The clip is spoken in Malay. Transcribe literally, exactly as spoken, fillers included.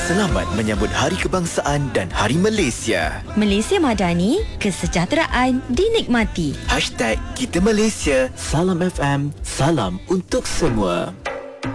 Selamat menyambut Hari Kebangsaan dan Hari Malaysia. Malaysia Madani, kesejahteraan dinikmati. Hashtag Kita Malaysia. Salam F M. Salam untuk semua.